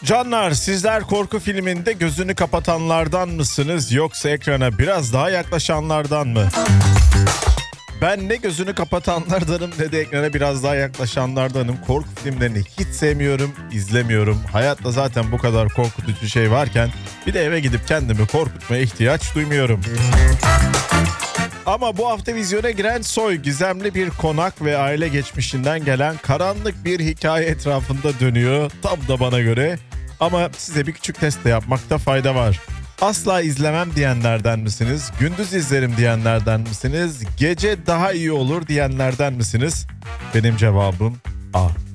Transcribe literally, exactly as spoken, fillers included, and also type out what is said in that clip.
Canlar, sizler korku filminde gözünü kapatanlardan mısınız yoksa ekrana biraz daha yaklaşanlardan mı? Ben ne gözünü kapatanlardanım ne de ekrana biraz daha yaklaşanlardanım. Korku filmlerini hiç sevmiyorum, izlemiyorum. Hayatta zaten bu kadar korkutucu şey varken bir de eve gidip kendimi korkutmaya ihtiyaç duymuyorum. Ama bu hafta vizyona giren Soy gizemli bir konak ve aile geçmişinden gelen karanlık bir hikaye etrafında dönüyor. Tam da bana göre. Ama size bir küçük test de yapmakta fayda var. Asla izlemem diyenlerden misiniz? Gündüz izlerim diyenlerden misiniz? Gece daha iyi olur diyenlerden misiniz? Benim cevabım A.